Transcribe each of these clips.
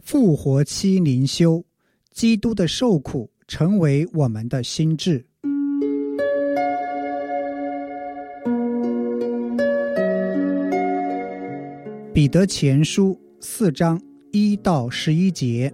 复活期灵修，基督的受苦成为我们的心志。彼得前书4章1到11节。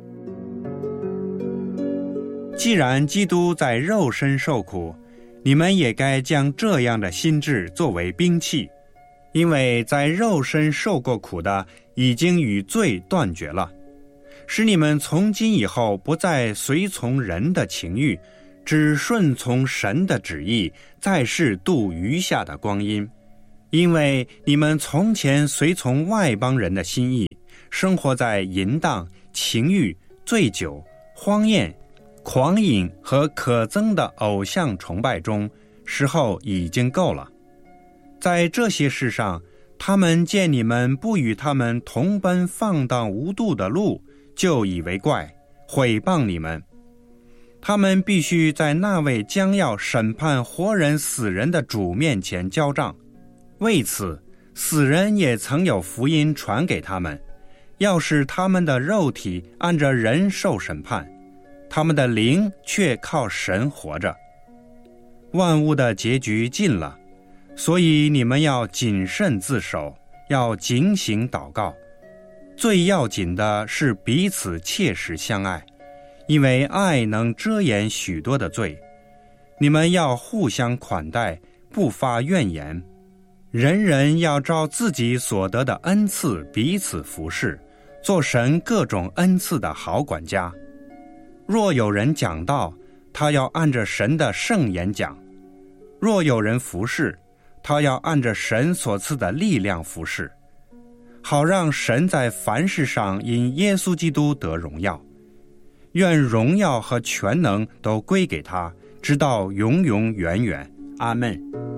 既然基督在肉身受苦，你们也该将这样的心志作为兵器，因为在肉身受过苦的已经与罪断绝了，使你们从今以后不再随从人的情欲，只顺从神的旨意，在世度余下的光阴。因为你们从前随从外邦人的心意，生活在淫荡、情欲、醉酒、荒宴、狂饮和可憎的偶像崇拜中，时候已经够了。在这些事上，他们见你们不与他们同奔放荡无度的路，就以为怪，毁谤你们。他们必须在那位将要审判活人死人的主面前交账。为此，死人也曾有福音传给他们，要使他们的肉体按着人受审判，他们的灵却靠神活着。万物的结局近了，所以你们要谨慎自守，要警醒祷告。最要紧的是彼此切实相爱，因为爱能遮掩许多的罪。你们要互相款待，不发怨言。人人要照自己所得的恩赐彼此服侍，做神各种恩赐的好管家。若有人讲道，他要按着神的圣言讲；若有人服侍，他要按着神所赐的力量服侍，好让神在凡事上因耶稣基督得荣耀。愿荣耀和全能都归给他，直到永永远远。阿们。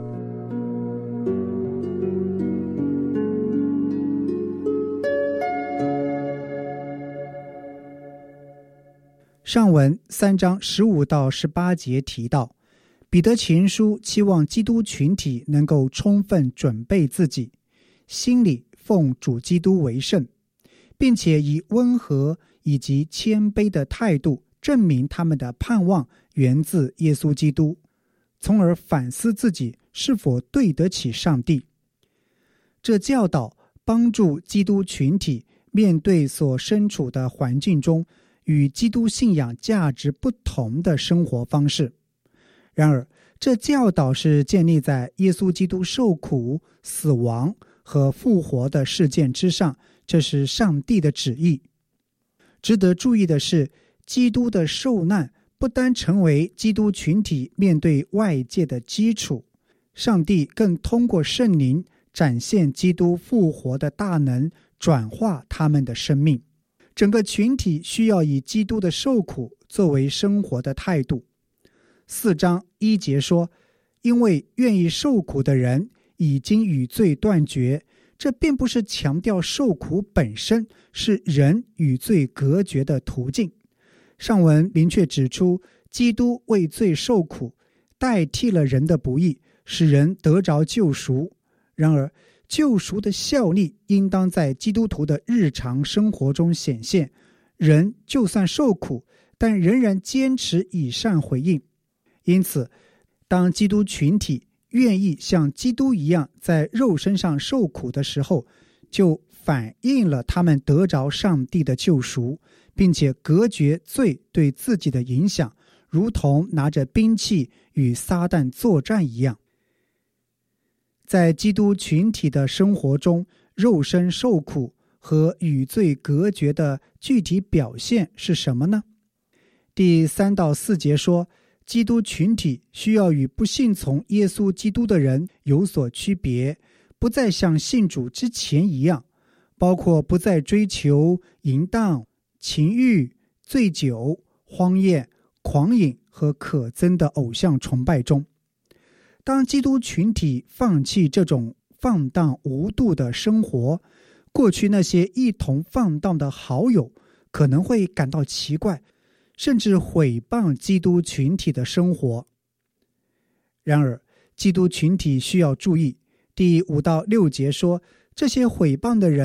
上文3章15到18节提到，彼得前书期望基督群体能够充分准备自己，心里奉主基督为圣，并且以温和以及谦卑的态度证明他们的盼望源自耶稣基督，从而反思自己是否对得起上帝。这教导帮助基督群体面对所身处的环境中与基督信仰价值不同的生活方式。然而，这教导是建立在耶稣基督受苦、死亡和复活的事件之上，这是上帝的旨意。值得注意的是，基督的受难不单成为基督群体面对外界的基础，上帝更通过圣灵展现基督复活的大能，转化他们的生命。整个群体需要以基督的受苦作为生活的态度。4章1节说，因为愿意受苦的人已经与罪断绝，这并不是强调受苦本身，是人与罪隔绝的途径。上文明确指出，基督为罪受苦，代替了人的不义，使人得着救赎。然而，救赎的效力应当在基督徒的日常生活中显现。人就算受苦，但仍然坚持以善回应。因此，当基督群体愿意像基督一样在肉身上受苦的时候，就反映了他们得着上帝的救赎，并且隔绝罪对自己的影响，如同拿着兵器与撒旦作战一样。在基督群体的生活中，肉身受苦和与罪隔绝的具体表现是什么呢？第3到4节说，基督群体需要与不信从耶稣基督的人有所区别，不再像信主之前一样，包括不再追求淫荡、情欲、醉酒、荒宴、狂饮和可憎的偶像崇拜中。当基督群体放弃这种放荡无度的生活，过去那些一同放荡的好友可能会感到奇怪，甚至毁谤基督群体的生活。然而，基督群体需要注意，第5到6节说，这些毁谤的人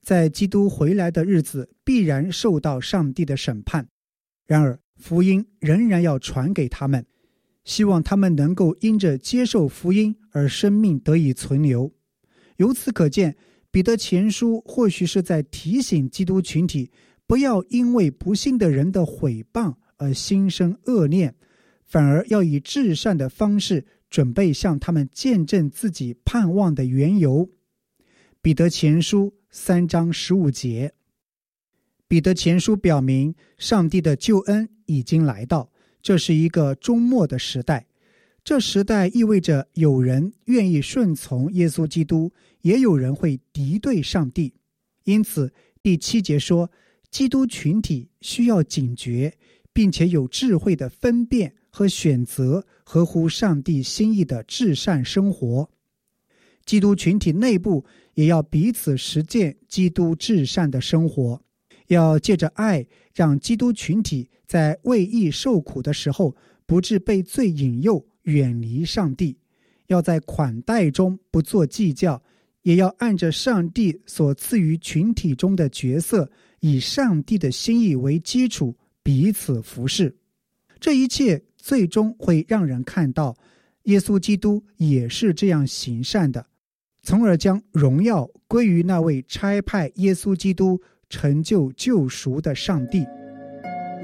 在基督回来的日子必然受到上帝的审判。然而福音仍然要传给他们，希望他们能够因着接受福音而生命得以存留。由此可见，彼得前书或许是在提醒基督群体，不要因为不信的人的毁谤而心生恶念，反而要以至善的方式准备向他们见证自己盼望的缘由。彼得前书3章15节。彼得前书表明，上帝的救恩已经来到，这是一个终末的时代。这时代意味着有人愿意顺从耶稣基督，也有人会敌对上帝。因此第7节说，基督群体需要警觉，并且有智慧的分辨和选择合乎上帝心意的至善生活。基督群体内部也要彼此实践基督至善的生活，要借着爱，让基督群体在为义受苦的时候，不致被罪引诱，远离上帝。要在款待中不做计较，也要按着上帝所赐予群体中的角色，以上帝的心意为基础，彼此服侍。这一切最终会让人看到，耶稣基督也是这样行善的，从而将荣耀归于那位差派耶稣基督成就救赎的上帝。